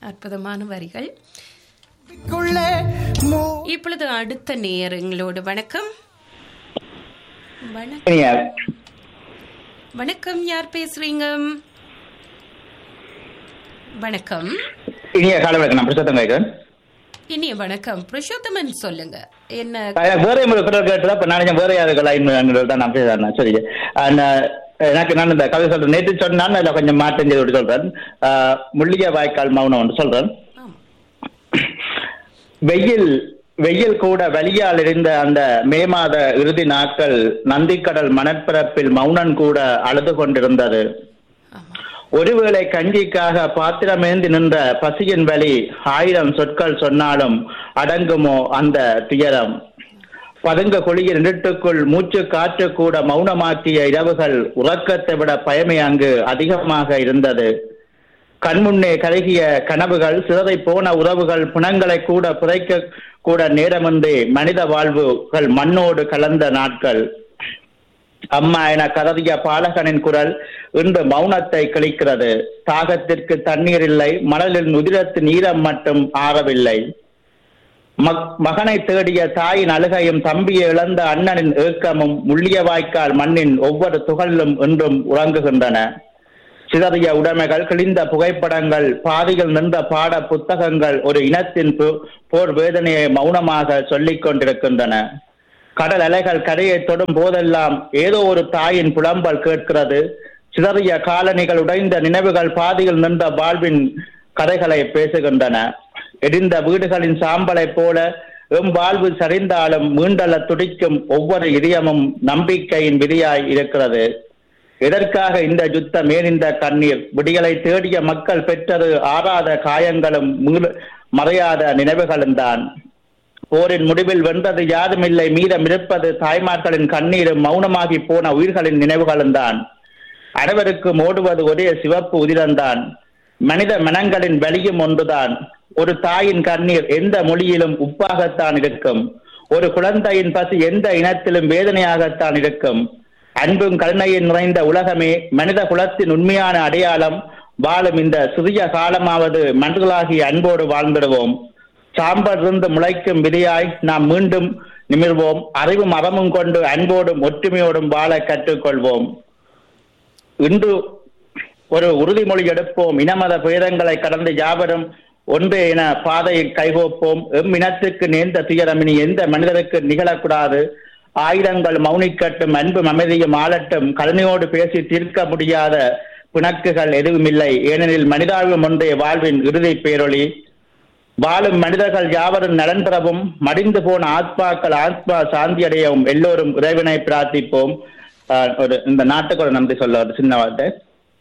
அற்புதமான வரிகள். இப்பொழுது அடுத்த நேயர் எங்களோடு. வணக்கம். வணக்கம், யார் பேசுறீங்க? வணக்கம். இனிய காலை வணக்கம். நான் பிரசாத்தம் கேட்கிறேன். இனிய வணக்கம் புருஷோத்தமன், சொல்லுங்க. என்ன வேற கேட்டதா இப்ப நான் வேற யாருக்கெல்லாம் தான் நான் பேசுறேன். சரி, எனக்கு நான் இந்த கதை சொல்றேன். நேற்று சொன்னான், அதில் கொஞ்சம் மாற்றம் செய்து சொல்றேன். முள்ளிய வாய்க்கால் மௌனம் ஒன்று சொல்றேன். வெயில் கூட வலியால் இருந்த அந்த மே மாத இறுதி நாட்கள் நந்திக்கடல் மணற்பரப்பில் மௌனன் கூட அழுது கொண்டிருந்தது. ஒருவேளை கஞ்சிக்காக பாத்திரமேந்தி நின்ற பசியின் வலி 1000 சொற்கள் சொன்னாலும் அடங்குமோ அந்த துயரம்? பதுங்க குழியின் இருட்டுக்குள் மூச்சு காற்று கூட மௌனமாக்கிய இரவுகள் உறக்கத்தை விட பயமே அங்கு அதிகமாக இருந்தது. கண்முன்னே கருகிய கனவுகள், சிதறை போன உறவுகள், பிணங்களை கூட புதைக்க கூட நேரமின்றி மனித வாழ்வுகள் மண்ணோடு கலந்த நாட்கள். அம்மா என கதறிய பாலகனின் குரல் இன்று மௌனத்தை கிழிக்கிறது. தாகத்திற்கு தண்ணீர் இல்லை, மணலில் உதிரத்தின் ஈரம் மட்டும் ஆறவில்லை. மகனை தேடிய தாயின் அழுகையும், தம்பியை இழந்த அண்ணனின் ஏக்கமும் முள்ளிய வாய்க்கால் மண்ணின் ஒவ்வொரு துகளிலும் இன்றும் உறங்குகின்றன. சிதறிய உடைமைகள், கிழிந்த புகைப்படங்கள், பாதியில் நின்ற பாட புத்தகங்கள் ஒரு இனத்தின் போர் வேதனையை மௌனமாக சொல்லிக் கொண்டிருக்கின்றன. கடல் அலைகள் கரையை தொடும் போதெல்லாம் ஏதோ ஒரு தாயின் புலம்பல் கேட்கிறது. சிதறிய காலணிகள், உடைந்த நினைவுகள், பாதியில் நின்ற வாழ்வின் கதைகளை பேசுகின்றன. எரிந்த வீடுகளின் சாம்பலை போல எம் வாழ்வு சரிந்தாலும் மீண்டல துடிக்கும் ஒவ்வொரு இதயமும் நம்பிக்கையின் விதியாய் இருக்கிறது. எதற்காக இந்த யுத்தம், ஏன் இந்த கண்ணீர்? விடிகளை தேடிய மக்கள் பெற்றது ஆறாத காயங்களும் மறையாத நினைவுகளும் தான். போரின் முடிவில் வென்றது யாருமில்லை, மீதம் இருப்பது தாய்மார்களின் கண்ணீரும் மௌனமாகி போன உயிர்களின் நினைவுகளும் தான். அனைவருக்கும் ஓடுவது ஒரே சிவப்பு உதிரம்தான். மனித மனங்களின் வலியும் ஒன்றுதான். ஒரு தாயின் கண்ணீர் எந்த மொழியிலும் உப்பாகத்தான் இருக்கும். ஒரு குழந்தையின் பசி எந்த இனத்திலும் வேதனையாகத்தான் இருக்கும். அன்பும் கருணையின் நிறைந்த உலகமே மனித குலத்தின் உண்மையான அடையாளம். வாழும் இந்த சிறிய காலமாவது மனிதர்களாகி அன்போடு வாழ்ந்திடுவோம். சாம்பல் இருந்து முளைக்கும் விதையாய் நாம் மீண்டும் நிமிர்வோம். அறிவும் அறமும் கொண்டு அன்போடும் ஒற்றுமையோடும் வாழ கற்றுக்கொள்வோம். இன்று ஒரு உறுதிமொழி எடுப்போம். இனமத பேதங்களை கடந்து யாவரும் ஒன்று என பாதையில் கைகோப்போம். எம் இனத்துக்கு நேர்ந்த துயரம் இனி எந்த மனிதருக்கு நிகழக்கூடாது. ஆயுதங்கள் மௌனிக்கட்டும், அன்பும் அமைதியும் ஆளட்டும். கருணையோடு பேசி தீர்க்க முடியாத பிணக்குகள் எதுவுமில்லை. ஏனெனில் மனிதாழ்வும் ஒன்றே வாழ்வின் இறுதி பேரொளி. வாழும் மனிதர்கள் யாவரும் நலன் பெறவும், மடிந்து போன ஆத்மாக்கள் ஆத்மா சாந்தி அடையவும் எல்லோரும் இறைவனை பிரார்த்திப்போம். இந்த நாட்டுக்கு ஒரு நன்றி சொல்ல ஒரு சின்ன வார்த்தை.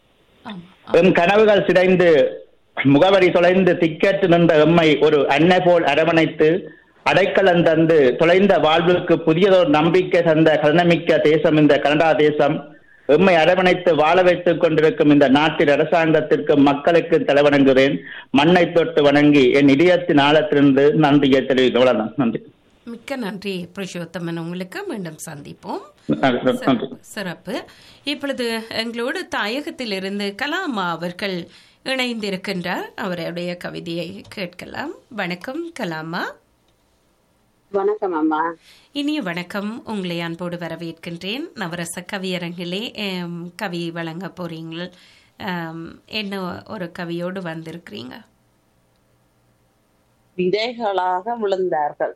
எம் கனவுகள் சிதைந்து முகவரி தொலைந்து திக்கற்று நின்ற எம்மை ஒரு அன்னை போல் அரவணைத்து அடைக்கலம் தந்து தொலைந்த வாழ்வுக்கு புதியதொரு நம்பிக்கை தந்த கருணமிக்க தேசம் இந்த கனடா தேசம். எம்மை அரவணைத்து வாழ வைத்துக் கொண்டிருக்கும் இந்த நாட்டின் அரசாங்கத்திற்கு மக்களுக்கு தலைவணங்குகிறேன். மண்ணை தொட்டு வணங்கி என் இதயத்தின் ஆழத்திலிருந்து நன்றியை தெரிவிக்கிறேன். நன்றி. மிக்க நன்றி புருஷோத்தமன், உங்களுக்கு மீண்டும் சந்திப்போம். சிறப்பு. இப்பொழுது எங்களோடு தாயகத்திலிருந்து கலாமா அவர்கள் இணைந்திருக்கின்றார். அவருடைய கவிதையை கேட்கலாம். வணக்கம் கலாமா. வணக்கம் அம்மா. இனிய வணக்கம். உங்களை அன்போடு வரவேற்கின்றேன். நவரச கவியரங்கிலே கவி வழங்க போறீங்க. என்ன ஒரு கவியோடு வந்திருக்கிறீங்க? விதைகளாக விழுந்தார்கள்.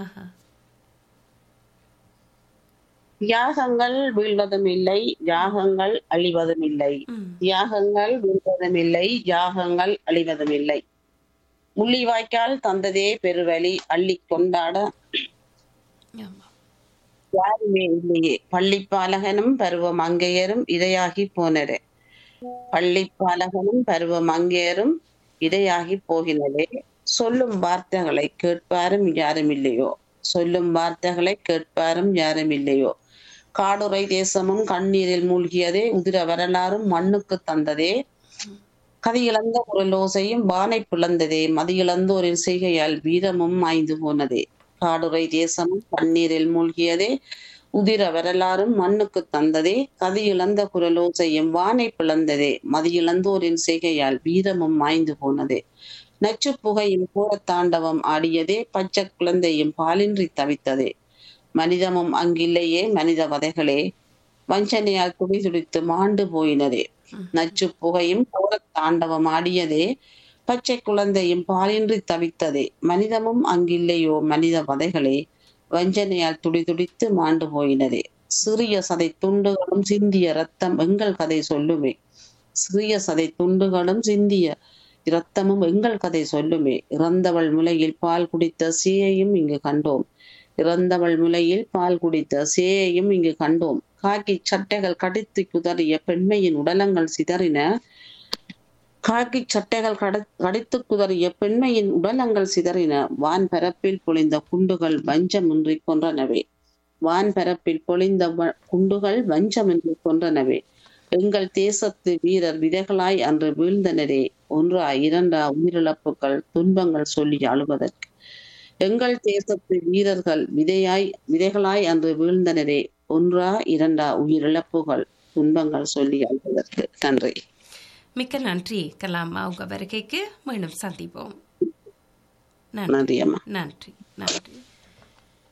யாகங்கள் வீழ்வதும் இல்லை, யாகங்கள் அழிவதும் இல்லை. யாகங்கள் வீழ்வதும் இல்லை, யாகங்கள் அழிவதும் இல்லை. முள்ளிவாய்க்கால் தந்ததே பெருவழி, அள்ளி கொண்டாட யாருமே இல்லையே. பள்ளிப்பாலகனும் பருவம் அங்கையரும் இதையாகி போனரே. பள்ளிப்பாலகனும் பருவம் அங்கையரும் இதையாகி போகினரே. சொல்லும் வார்த்தைகளை கேட்பாரும் யாரும் இல்லையோ. சொல்லும் வார்த்தைகளை கேட்பாரும் யாரும் இல்லையோ. காடுரை தேசமும் கண்ணீரில் மூழ்கியதே, உதிர வரலாறும் மண்ணுக்கு தந்ததே. கதியிழந்த ஒரு லோசையும் வானை பிளந்ததே, மதியிழந்தோரின் செய்கையால் வீரமும் மாய்ந்து போனதே. காடுரை தேசமும் கண்ணீரில் மூழ்கியதே, உதிர வரலாறும் மண்ணுக்கு தந்ததே. கதியிழந்த குரலோசையும் வானை பிளந்ததே, மதியிழந்தோரின் செய்கையால் வீரமும் மாய்ந்து போனதே. நச்சு புகையும் தாண்டவம் ஆடியதே, பச்சை குழந்தையும் பாலின்றி தவித்ததே. மனிதமும் அங்கில்லையே மனித வதைகளே, வஞ்சனையால் துடிதுடித்து மாண்டு போயினதே. நச்சு புகையும் தாண்டவம் ஆடியதே, பச்சை குழந்தையும் பாலின்றி தவித்ததே. மனிதமும் அங்கில்லையோ மனித வதைகளே, வஞ்சனையால் துடிதுடித்து மாண்டு போயினதே. சிறிய சதை துண்டுகளும் சிந்திய இரத்தம் எங்கள் கதை சொல்லுமே. சிறிய சதை துண்டுகளும் சிந்திய இரத்தமும் எங்கள் கதை சொல்லுமே. இறந்தவள் முலையில் பால் குடித்த சேயையும் இங்கு கண்டோம். இறந்தவள் முலையில் பால் குடித்த சேயையும் இங்கு கண்டோம். காக்கி சட்டைகள் கடித்து குதறிய பெண்மையின் உடலங்கள் சிதறின. காக்கி சட்டைகள் கடித்து குதறிய பெண்மையின் உடலங்கள் சிதறின. வான் பரப்பில் பொழிந்த குண்டுகள் வஞ்சமின்றி கொன்றனவே. வான் பரப்பில் பொழிந்த குண்டுகள் வஞ்சமின்றி கொன்றனவே. எங்கள் தேசத்து வீரர் விதைகளாய் அன்று வீழ்ந்தனரே. ஒன்றா இரண்டா உயிரிழப்புகள் துன்பங்கள் சொல்லி அழுவதற்கு. எங்கள் தேசத்து வீரர்கள் விதைகளாய் அன்று வீழ்ந்தனரே. ஒன்றா இரண்டா உயிரிழப்புகள் துன்பங்கள் சொல்லி அழுவதற்கு. நன்றி. மிக்க நன்றி கலாமா, உங்க வருகைக்கு மீண்டும் சந்திப்போம். நன்றி அம்மா. நன்றி நன்றி.